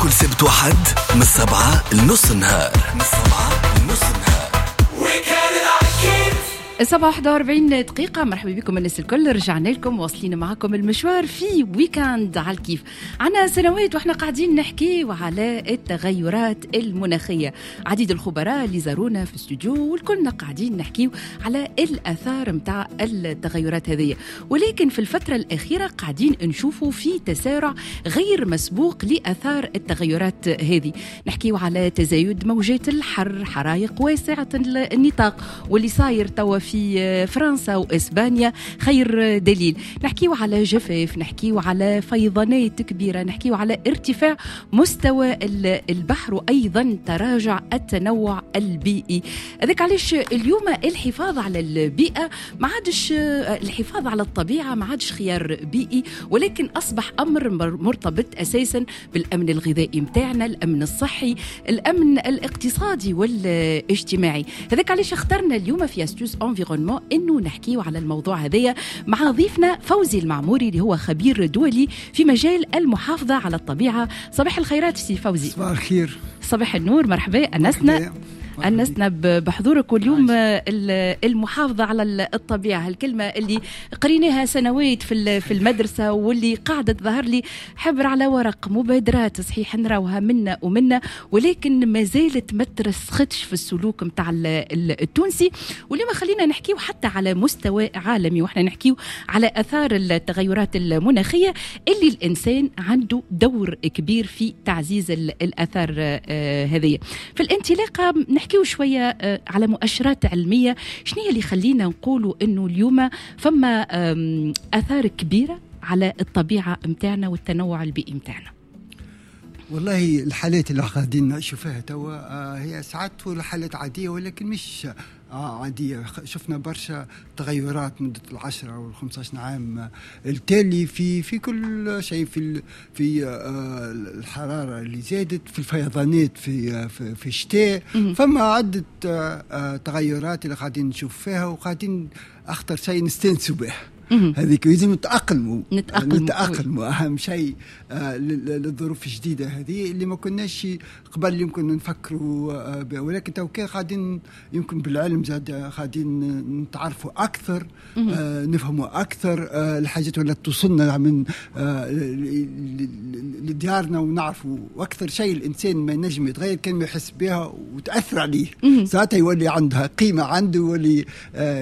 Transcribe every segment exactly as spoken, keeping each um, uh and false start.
كل سبت وحد من السبعة لنص النهار من السبعة لنص النهار. السبعة واحد وأربعين دقيقة. مرحبا بكم الناس الكل، رجعنا لكم واصلين معكم المشوار في ويكاند على الكيف. عنا سنوات واحنا قاعدين نحكي على التغيرات المناخية، عديد الخبراء اللي زارونا في الاستوديو والكلنا قاعدين نحكي على الآثار متاع التغيرات هذه، ولكن في الفترة الأخيرة قاعدين نشوفوا في تسارع غير مسبوق لآثار التغيرات هذه. نحكي على تزايد موجات الحر، حرائق واسعة النطاق واللي صاير توا في فرنسا وإسبانيا خير دليل. نحكيو على جفاف، نحكيو على فيضانات كبيرة، نحكيو على ارتفاع مستوى البحر، وأيضا تراجع التنوع البيئي. هذاك علاش اليوم الحفاظ على البيئة ما عادش، الحفاظ على الطبيعة ما عادش خيار بيئي، ولكن أصبح أمر مرتبط أساسا بالأمن الغذائي متاعنا، الأمن الصحي، الأمن الاقتصادي والاجتماعي. هذاك علاش اخترنا اليوم في أستوس انفيرونمون انه نحكيو على الموضوع هذايا مع ضيفنا فوزي المعموري اللي هو خبير دولي في مجال المحافظة على الطبيعة. صباح الخيرات سي فوزي. صباح الخير. صباح النور، مرحبا. أنسنا أنسنا بحضورك. واليوم المحافظة على الطبيعة، الكلمة اللي قريناها سنوات في في المدرسة واللي قاعدة تظهر لي حبر على ورق، مبادرات صحيح نراوها منا ومنا، ولكن ما زالت ما ترسختش في السلوك متاع التونسي. واليوم خلينا نحكيو حتى على مستوى عالمي، واحنا نحكيو على أثار التغيرات المناخية اللي الإنسان عنده دور كبير في تعزيز الأثار هذه. في الانطلاقة نحكيو شوية على مؤشرات علمية، شنو اللي خلينا نقولوا انه اليوم فما آثار كبيرة على الطبيعة متاعنا والتنوع البيئي متاعنا. والله الحالات اللي قاعدين نشوفها توا هي ساعات حالات عادية، ولكن مش عادية. شفنا برشا تغيرات مدة العشرة والخمسة عشر عام التالي في في كل شيء، في في الحرارة اللي زادت، في الفيضانات في في, في الشتاء. فما عدة تغيرات اللي قاعدين نشوف فيها، وقاعدين أخطر شيء نستنسوا به. هذيك لازم نتأقلموا نتأقلموا, نتأقلموا. أهم شيء آه للظروف الجديدة هذه اللي ما كناش قبل يمكن نفكروا آه بها، ولكن تو كان قاعدين يمكن بالعلم زاد قاعدين نتعرفوا أكثر، آه نفهموا أكثر آه الحاجات ولا توصلنا من آه لديارنا، ونعرفوا. وأكثر شيء الإنسان ما ينجم يتغير كان ما يحس بها وتأثر عليه، ساعتها يولي عندها قيمة عنده، يولي آه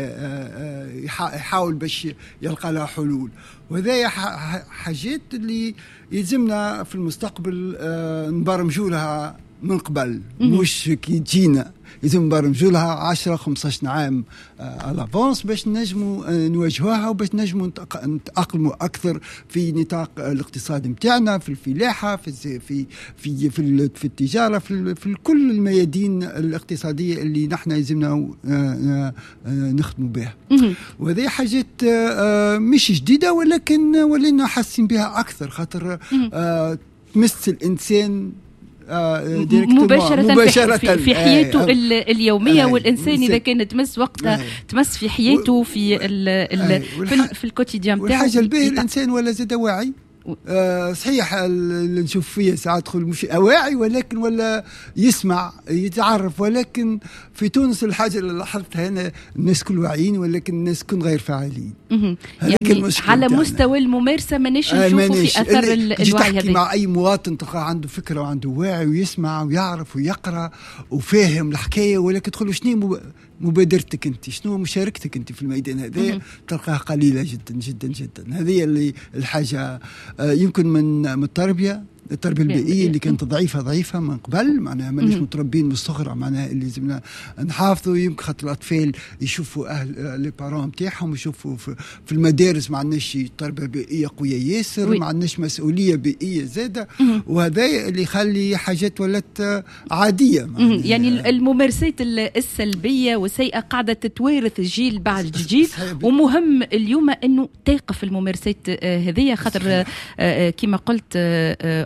آه يحاول باش يلقى لها حلول. وهذا حاجات اللي يلزمنا في المستقبل آه نبرمجوا لها من قبل، مش كي تجينا لازم نبرمجوا لها عشرة خمسة عشر عام على فونس باش نجموا آه نواجهوها، وباش نجموا نتأقلموا أكثر في نطاق الاقتصاد متاعنا، في الفلاحة، في في في في, في, في التجارة، في, في كل الميادين الاقتصادية اللي نحن لازمنا آه آه نخدموا بها. وهذه حاجات آه مش جديدة، ولكن ولينا حاسين بها أكثر، خاطر آه تمس الإنسان آه مباشرة, مباشرة في, في حياته آه اليومية. آه والإنسان إذا كان تمس وقتها آه تمس في حياته في ال ال آه في, في الكوتيديان بتاعه. والحاجة الباهية الإنسان ولا زاد واعي. آه صحيح اللي نشوف فيه ساعات تقول مش أواعي، ولكن ولا يسمع يتعرف. ولكن في تونس الحاجة اللي لاحظتها هنا الناس كل واعيين، ولكن الناس كل غير فاعلين. يعني على مستوى الممارسة ما نش نشوفه في أثر الوعي هذا. مع أي مواطن تلقى عنده فكرة وعنده واعي ويسمع ويعرف ويقرأ وفاهم الحكاية، ولكن تقول شنو مبادرتك أنت، شنو مشاركتك أنت في الميدان هذا، تلقاها قليلة جدا جدا جدا. هذه اللي الحاجة يمكن من من التربية التربية البيئية اللي كانت ضعيفة ضعيفة من قبل، معناها ماناش متربين من الصغر، معناها اللي لازمنا نحافظوا. يمكن خاطر الأطفال يشوفوا أهل لي بارون نتاعهم، يشوفوا في, في المدارس ما عندناش تربية بيئية قوية ياسر، ما عندناش مسؤولية بيئية زادة، وهذا اللي يخلي حاجات ولت عادية. يعني الممارسات السلبية والسيئة قاعدة تتوارث جيل بعد جيل، ومهم اليوم أنه تقف الممارسات هذه، خاطر كما قلت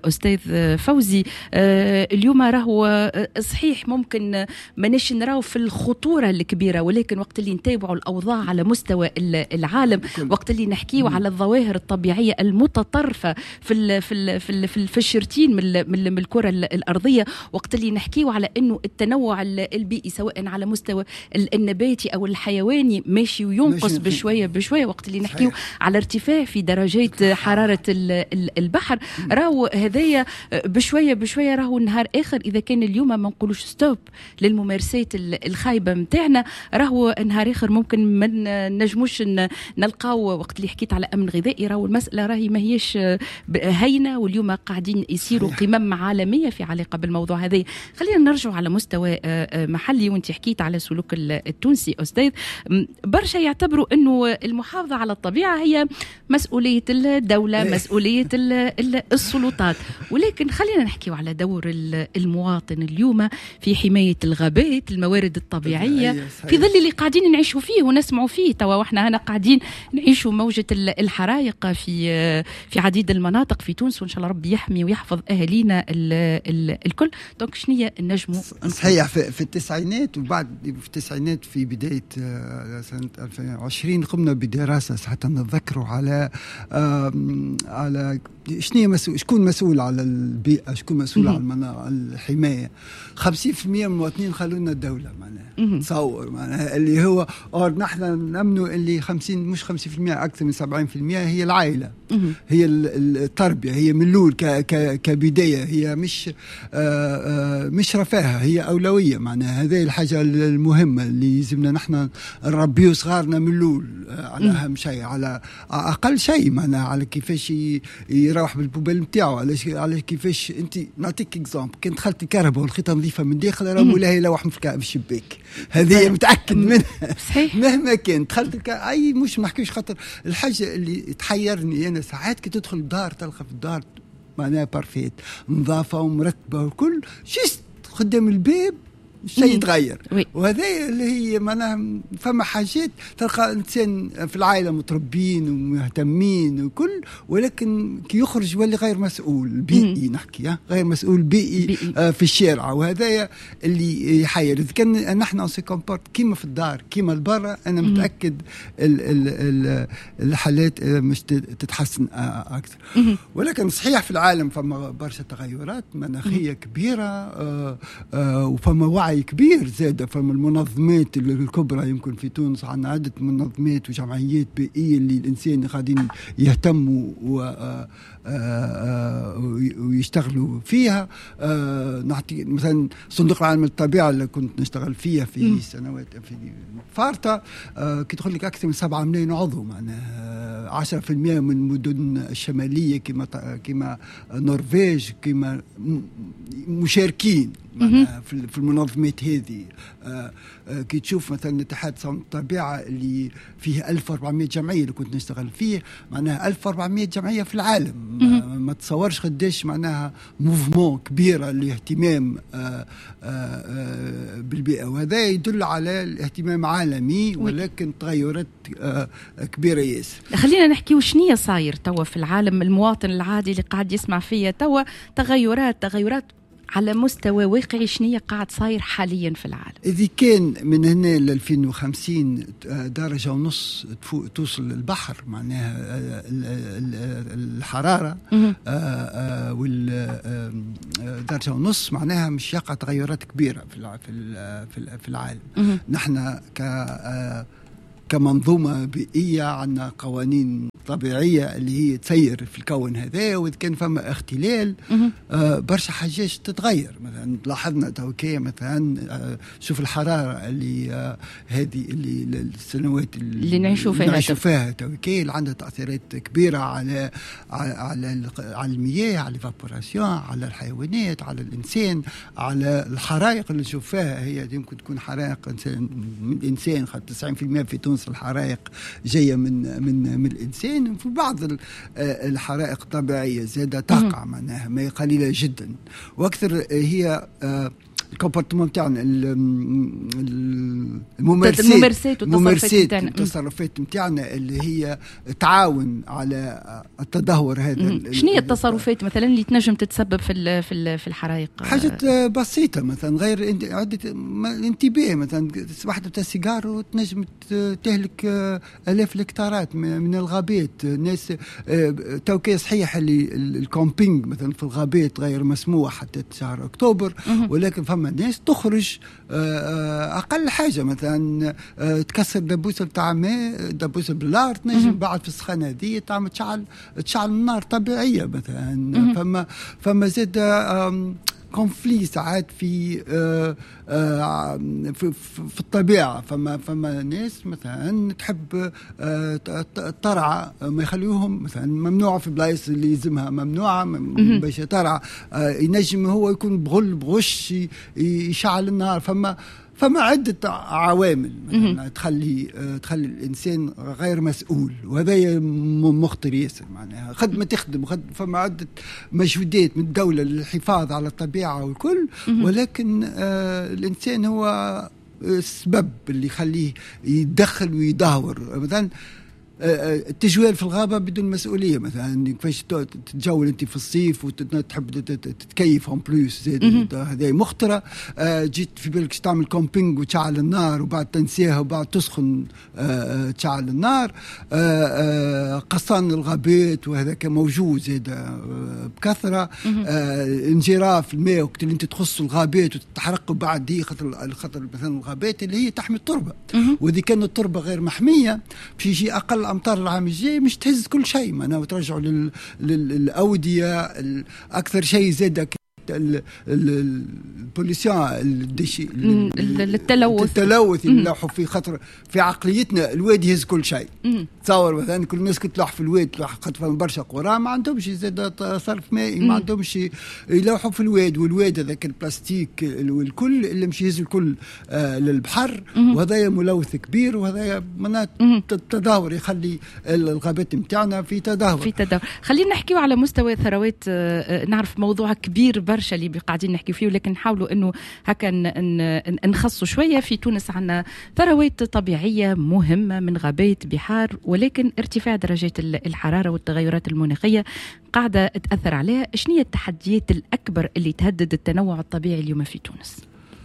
أستاذ فوزي. اليوم راهو صحيح ممكن ماناش نراو في الخطورة الكبيرة، ولكن وقت اللي نتابعوا الأوضاع على مستوى العالم، وقت اللي نحكيوا على الظواهر الطبيعية المتطرفة في ال في ال في ال في, ال في الشرتين من, من الكرة الأرضية، وقت اللي نحكيوا على أنه التنوع البيئي سواء على مستوى النباتي أو الحيواني ماشي وينقص بشوية بشوية، وقت اللي نحكيوا على ارتفاع في درجات حرارة البحر، راهو هذايا بشوية بشوية راهو نهار آخر إذا كان اليوم ما نقولوش ستوب للممارسات الخايبة متاعنا، راهو نهار آخر ممكن ما نجموش نلقاو. وقت اللي حكيت على أمن غذائي راهو المسألة راهي ما هيش هينة، واليوم قاعدين يصيروا قمم عالمية في علاقة بالموضوع هذا. خلينا نرجع على مستوى محلي، وانت حكيت على سلوك التونسي أستاذ. برشا يعتبروا أنه المحافظة على الطبيعة هي مسؤولية الدولة، مسؤولية السلطات، ولكن خلينا نحكي على دور المواطن اليوم في حماية الغابات، الموارد الطبيعية، في ظل اللي قاعدين نعيشوا فيه ونسمعوا فيه توا، واحنا هنا قاعدين نعيشوا موجة الحرائق في في عديد المناطق في تونس، وإن شاء الله ربي يحمي ويحفظ أهالينا الكل. دونك شنية النجموا؟ صحيح في, في التسعينات وبعد في التسعينات في بداية سنة ألفين وعشرين قمنا بدراسة حتى نتذكروا على على شنو مسؤول، شكون مسؤول على البيئة، شكون مسؤول على الحماية. خمسين بالمئة من المواطنين قالوا لنا الدولة، معناها تصور معناها اللي هو اور نحن نأمنوا اللي خمسين مش خمسين بالمئة أكثر من سبعين بالمئة هي العائلة، هي التربية، هي من الأول كبداية، هي مش مش رفاهة، هي أولوية. معناها هذه الحاجة المهمة اللي لازمنا نحن نربيه صغارنا من الأول على أهم شيء، على أقل شيء معناها على كيفاش يروح بالبوبيل نتاعو، على على كيفاش انت. نعطيك اكزامبل، كنت دخلت الكهرباء والخيطه نظيفه من داخل راه مولاي لوح في الشباك، هذه متاكد منها مهما كان دخلت اي مش ما نحكيش. خاطر الحاجه اللي تحيرني انا ساعات كي تدخل الدار تلقى في الدار معناها بارفيت نظافه ومرتبه وكل شيء، قدام الباب شيء يتغير. وهذا اللي هي معناها فما حاجات تلقى انسان في العائله متربين ومهتمين وكل، ولكن كي يخرج يولي غير مسؤول بيئي، نحكي غير مسؤول بيئي, بيئي. آه في الشارع، وهذا اللي يحير. اذا كان نحن سي كومبورت كيما في الدار كيما البرة، انا مم. متاكد ال ال ال الحالات مش تتحسن اكثر. مم. ولكن صحيح في العالم فما برشا تغيرات مناخيه مم. كبيره، آه آه وفما وعي كبير زاد. فما المنظمات الكبرى يمكن في تونس عندنا عدة منظمات وجمعيات بيئية اللي الإنسان قاعدين يهتموا ويشتغلوا فيها. نعطي مثلا صندوق العالم للطبيعة اللي كنت نشتغل فيها في م. سنوات في فارتا، كي تقول لك أكثر من سبعة ملايين عضو، معناها عشرة في المئة من المدن الشمالية كما كما النرويج كما مشاركين في المنظمات هذه. آه آه كي تشوف مثلا اتحاد الطبيعة اللي فيه ألف وأربعمئة جمعية اللي كنت نشتغل فيه، معناها ألف وأربعمئة جمعية في العالم. ما, ما تصورش قديش معناها موفمون كبيرة لاهتمام آه آه بالبيئة، وهذا يدل على الاهتمام عالمي، ولكن تغيرات آه كبيرة ياسر. خلينا نحكي وشنية صاير توا في العالم، المواطن العادي اللي قاعد يسمع فيها توا تغيرات تغيرات على مستوى واقعي، شنية قاعد صاير حاليا في العالم؟ إذا كان من هنا ل ألفين وخمسين درجة ونص توصل البحر، معناها الحرارة والدرجة ونص، معناها مش يقع تغيرات كبيرة في العالم. نحن ك كمنظومة بيئية عندنا قوانين طبيعية اللي هي تسير في الكون هذا، وإذا كان فما اختلال آه برشا حاجات تتغير. مثلا لاحظنا توكية مثلا آه شوف الحرارة اللي آه هذه اللي السنوات اللي نعيشوا فيها نعيشوا فيها توكية اللي عندها تأثيرات كبيرة على على على المياه، على الفابوراسيون، على الحيوانات، على الإنسان، على الحرائق اللي نشوف فيها. هي يمكن تكون حرائق إنسان من الإنسان، خد تسعين بالمئة في تونس الحرائق جاية من من من الإنسان. في بعض الحرائق الطبيعية زادة تقع، معناها ما قليلة جدا، وأكثر هي الكومبورتمون تاعنا الممارسات الممارسات والتصرفات نتاعنا اللي هي تعاون على التدهور هذا. شنو هي التصرفات مثلا اللي تنجم تتسبب في في الحرائق؟ حاجات بسيطه مثلا غير عده انتباه، مثلا واحده تاع السيجار وتنجم تهلك الاف الهكتارات من الغابات. الناس توكي صحيح اللي الكامبينج مثلا في الغابات غير مسموح حتى شهر اكتوبر، ولكن فما ناس تخرج اقل حاجه مثلا تكسر دبوسه بتاع ماء، دبوسه بالنار، تنجم بعد في السخانه هذه تعمل تشعل تشعل النار طبيعيه مثلا. فما فما زاد كونفلي ساعات في آآ آآ في, في الطبيعه. فما فما ناس مثلا تحب ترعى، ما يخليوهم مثلا ممنوعه في بلايص اللي يلزمها ممنوعه باش ترعى، ينجم هو يكون بغل بغش يشعل النار. فما فما عدة عوامل مثلا تخلي تخلي الإنسان غير مسؤول، وهذا مخطر ياسر. معناها خدمة تخدم خد فما عدة مجهودات من الدولة للحفاظ على الطبيعة والكل، ولكن آه الإنسان هو السبب اللي يخليه يدخل ويدهور. مثلا التجوال في الغابة بدون مسؤولية، مثلا كيفاش تتجول أنت في الصيف وتحب تتكيف هم بلوس، هذا مخطرة. جيت في بالك تعمل كومبينج وتشعل النار وبعد تنسيها وبعد تسخن تشعل النار. قصان الغابات وهذا كان موجود هذا بكثرة. انجراف الماء وقت اللي أنت تخص الغابات وتتحرق بعد دي خطر خطر مثلا الغابات اللي هي تحمي التربة، وذي كانت التربة غير محمية باش يجي أقل الأمطار العام الجاي مش تهز كل شيء. معناها وترجعوا لل... للأودية. أكثر شيء زاد البوليسيون الدشي التلوث التلوث اللي لاحوا في خطر في عقليتنا. الواد يهز كل شيء. تصور مثلا كل الناس كتلوح في الواد، تلوح خطفة من برشا قرى ما عندهمش زاد صرف مائي، ما عندهمش يلوحوا في الواد. والواد هذاك البلاستيك والكل اللي مش يهز الكل آه للبحر، وهذا ملوث كبير، وهذا مناط التدهور يخلي الغابات نتاعنا في تدهور في تدهور. خلينا نحكيو على مستوى ثروات. آه نعرف موضوع كبير برشا اللي قاعدين نحكي فيه، ولكن نحاولوا انه هكا نخصوا شويه. في تونس عندنا ثروات طبيعيه مهمه من غابات، بحار، ولكن ارتفاع درجات الحراره والتغيرات المناخيه قاعده تاثر عليها. شنو هي التحديات الاكبر اللي تهدد التنوع الطبيعي اليوم في تونس؟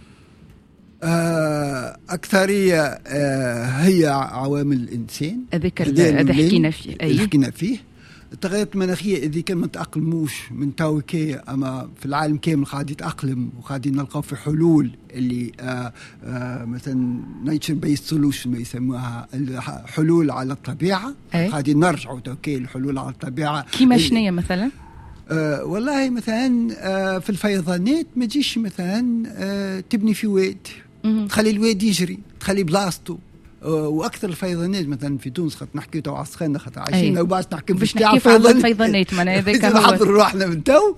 آه أكثرية آه هي عوامل الإنسان، هذاك اللي حكينا فيه. اللي حكينا فيه التغيرات المناخية إذا كان ما تأقلموش من توكي، أما في العالم كامل قاعد يتأقلم، وقاعدين نلقاو في حلول اللي آآ آآ مثلا نيتشر بيست سولوشن ما يسموها، حلول على الطبيعة. قاعدين نرجعوا توكي الحلول على الطبيعة. كيما شنية مثلا؟ آه والله مثلا آه في الفيضانات ما تجيش مثلا آه تبني في واد، تخلي الواد يجري، تخلي بلاصتو. واكثر الفيضانات مثلا في تونس خاطر نحكي تو على السخانه خاطر عايشين وباش نحكي باش نحكي في الفيضانات. معناها هذاك هو نحضر روحنا من تو.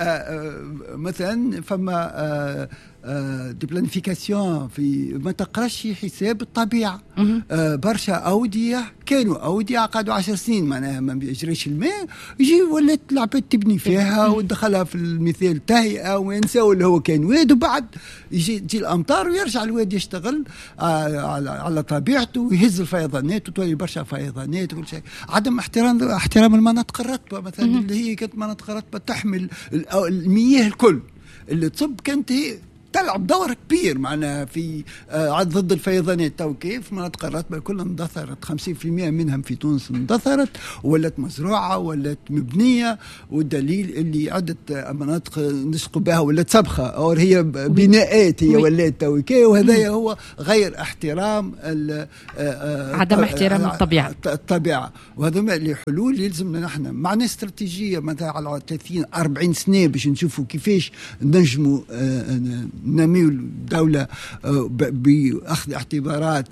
مثلا فما آه آه دي بلانيفيكاسيون في ما تقراش حساب الطبيعه. آه برشا اوديه كانوا اوديه قعدوا عشر سنين معناها ما بيجريش الماء، يجي ولات العباد تبني فيها وتدخلها في المثال تهيئه وينساو اللي هو كان واد، وبعد يجي تجي الامطار ويرجع الواد يشتغل آه على على طبيعته ويهز الفيضانات وتولي برشا فيضانات وكل شيء. عدم احترام احترام المناطق الرطبه مثلا اللي هي كانت مناطق رطبه تحمل المياه الكل اللي تصب كانت هي تلعب دور كبير معنا في آه ضد الفيضانات. تو كيف مناطق الرطبه كلها اندثرت، خمسين بالمئة منها في تونس اندثرت ولات مزروعه ولات مبنيه، والدليل اللي عده مناطق نشقوا بها ولات سبخه او هي بناءات هي ولات تو كي. وهذا هو غير احترام آه عدم احترام الطبيعه الطبيعه. وهذا اللي حلول يلزمنا نحن معنا استراتيجيه مثلا على ثلاثين أربعين سنه باش نشوفوا كيفاش نجموا آه نميو الدولة بأخذ اعتبارات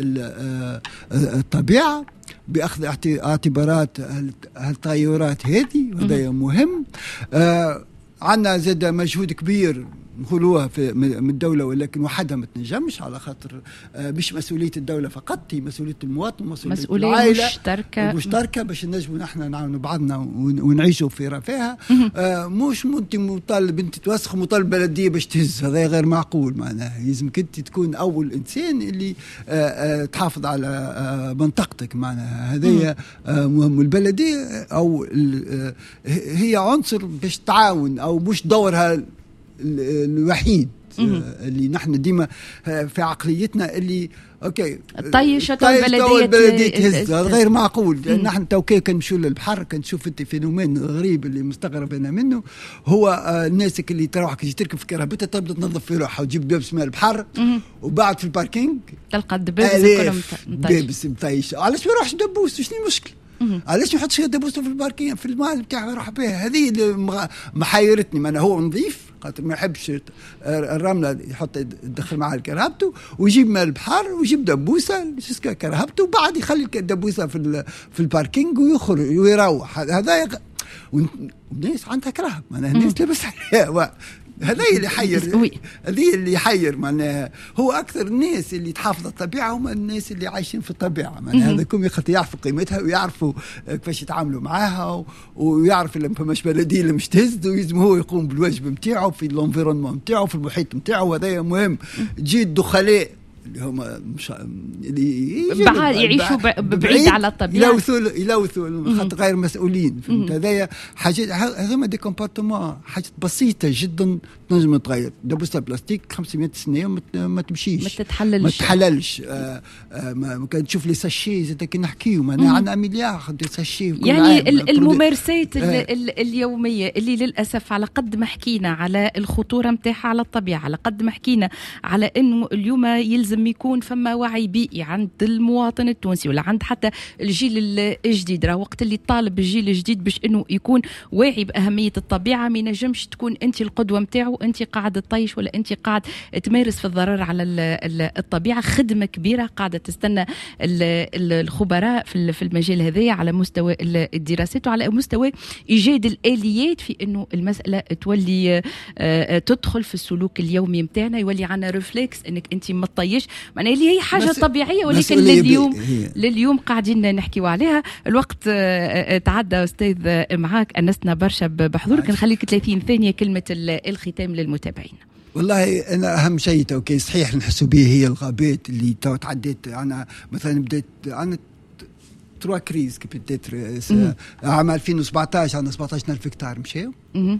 الطبيعة، بأخذ اعتبارات التغيرات هذه، وهذا مهم. عندنا زاد مجهود كبير نقولوها في من الدولة، ولكن وحدها ما تنجمش، على خاطر مش مسؤولية الدولة فقط، هي مسؤولية المواطن، مسؤولية, مسؤولية العائلة مشتركة مشتركة باش نجموا نحن نعاونوا بعضنا ونعيشوا في رفاهة. آه مش انت مطالب انت توسخ مطالب بلدية باش تهز، هذا غير معقول. معناها لازمك انت تكون اول انسان اللي آه آه تحافظ على آه منطقتك. معناها هذه آه مهم. البلدية او آه هي عنصر باش تعاون، او مش دورها الوحيد اللي نحن ديما في عقليتنا اللي اوكي الطيشه البلديه تهز، هذا غير معقول. نحن توكي كنمشوا للبحر كنشوف انت فينومين غريب اللي مستغرب انا منه، هو الناس اللي تروح كي تركب في كرهبتها تبدا تنظف في روحها وتجيب دبس من البحر، وبعد في الباركينج تلقى الدبابس كلهم دبابس مطيشه. علاش ما يروحش دبوس؟ شنو المشكله؟ علاش ما يحطش دبوسه في الباركين في الماء بتاعه يروح بها؟ هذه اللي محيرتني. ما أنا هو نظيف خاطر ما يحبش الرمله يحط يدخل معها كرهبته، ويجيب من البحر ويجيب دبوسه يسكر كرهبته، وبعد يخلي الدبوسه في في الباركينج ويخرج ويروح. هذا الناس عندها كرهب، معناها الناس لابس عليها. هذا اللي يحير، هذه اللي يحير. معناها هو اكثر الناس اللي تحافظ الطبيعه هم الناس اللي عايشين في الطبيعه. معناها هذا كم يخطي يعرفوا قيمتها ويعرفوا كيفاش يتعاملوا معاها، ويعرف اللي فماش بلديه اللي مش تهز، ويلزم هو يقوم بالواجب نتاعو في الانفيرونمون نتاعو في المحيط نتاعو. هذا مهم. تجي الدخلاء اللي هما مش اللي بعاد يعيشوا بعيد على الطبيعه، يلوثوا يلوثوا خاطر غير مسؤولين. فهمت؟ هذايا حاجات، هذوما دي كومبورتمون حاجات بسيطه جدا تنجم تغير. دبوسه بلاستيك خمسمائة سنه ما تمشيش، ما تتحللش ما تحللش. آه آه ما كان تشوف لي ساشي زاد كي نحكيو معناها عندنا مليار دي ساشي. يعني الممارسات آه اليوميه اللي للاسف على قد ما حكينا على الخطوره نتاعها على الطبيعه، على قد ما حكينا على انه اليوم يلزم لازم يكون فما وعي بيئي عند المواطن التونسي ولا عند حتى الجيل الجديد. راه وقت اللي طالب الجيل الجديد باش انه يكون واعي باهميه الطبيعه، ما ينجمش تكون انت القدوه نتاعو، انت قاعد تطيش ولا انت قاعد تمارس في الضرر على الطبيعه. خدمه كبيره قاعده تستنى الخبراء في المجال هذا على مستوى الدراسات وعلى مستوى ايجاد الاليات في انه المساله تولي تدخل في السلوك اليومي نتاعنا، يولي عنا ريفلكس انك انت ما تطيش، معناها اللي هي حاجه طبيعيه ولكن لليوم لليوم قاعدين نحكيوا عليها. الوقت تعدى استاذ معاك، انسنا برشا بحضورك. نخليك ثلاثين ثانيه كلمه الختام للمتابعين. والله انا اهم شيء توكي صحيح نحسوا به هي الغابات اللي تو تعديت. انا مثلا بديت انا تروا كريز كي بديت عام ألفين وسبعطاش عندنا سبعطاش ألف هكتار مشاو.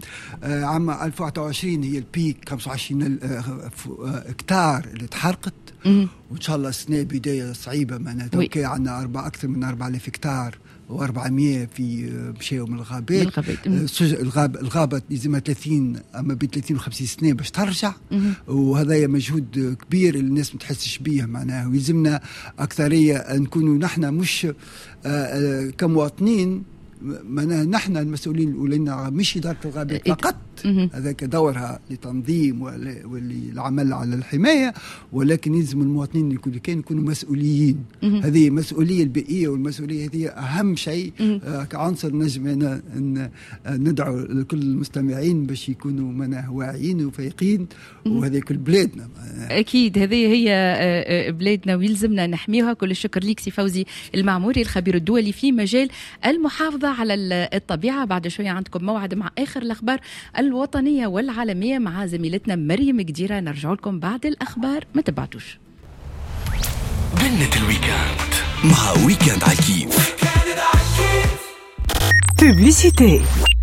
عام ألفين وواحد وعشرين هي البيك خمسة وعشرين هكتار اللي تحرقت، وان شاء الله السنه بدايه صعيبه. معناتها توكي عندنا اربع اكثر من أربعة آلاف هكتار وأربعمائة في مشاو من الغابات. الغابة الغابة لازمها ثلاثين أما ب ثلاثين وخمسين سنة باش ترجع، وهذا مجهود كبير اللي الناس ما تحسش بيه. معناه ويلزمنا أكثرية نكونوا نحن مش كمواطنين، معناها نحن المسؤولين الأولين مش إدارة الغابات فقط، هذاك دورها لتنظيم والعمل على الحماية، ولكن يلزم المواطنين يكونوا كان يكونوا مسؤولين. هذه المسؤولية البيئية والمسؤولية هذه أهم شيء كعنصر. نجم ندعو لكل المستمعين باش يكونوا معناها واعيين وفايقين، وهذه كل بلادنا أكيد هذه هي بلادنا ويلزمنا نحميها. كل الشكر ليك سي فوزي المعموري الخبير الدولي في مجال المحافظة على الطبيعة. بعد شوية عندكم موعد مع آخر الأخبار الوطنية والعالمية مع زميلتنا مريم قديرة. نرجع لكم بعد الأخبار، ما تبعتوش. جنة الويكاند مع ويكاند على كيف. بوبليسيتي.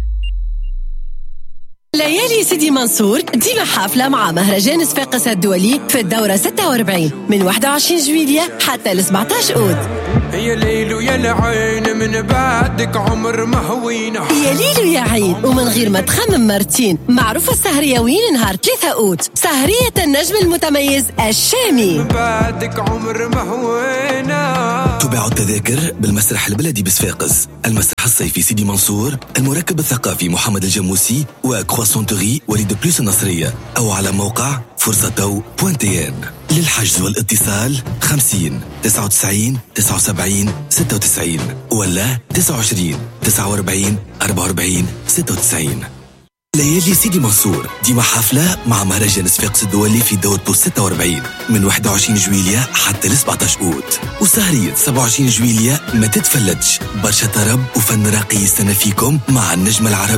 ليالي سيدي منصور ديما حافلة مع مهرجان صفاقس الدولي في الدورة ستة وأربعين من واحد وعشرين جويلية حتى ل سبعطاش أود. يا ليل ويا العين من بعدك عمر ما هوينا. يا ليل ويا عين ومن غير ما تخمم مرتين. معروفة السهرية وين نهار ثلاثة أود، سهرية النجم المتميز الشامي. من بعدك عمر ما هوينا. تباع التذاكر بالمسرح البلدي بصفاقس، المسرح الصيفي سيدي منصور، المركب الثقافي محمد الجموسي وكرواسونتري وليد بلوس النصرية، أو على موقع فرصة بوانتين. للحجز والاتصال خمسين تسعة وتسعين تسعة وسبعين ستة وتسعين ولا تسعة وعشرين تسعة وأربعين أربعة وأربعين ستة وتسعين. ليالي سيدي منصور ديما حفلة مع مهرجان صفاقس الدولي في دور بوست ستة وأربعين من واحد وعشرين جويلية حتى ل سبعطاش أوت، وسهرية سبعة وعشرين جويلية ما تتفلتش، برشا طرب وفن راقي يستنى فيكم مع النجمة العربية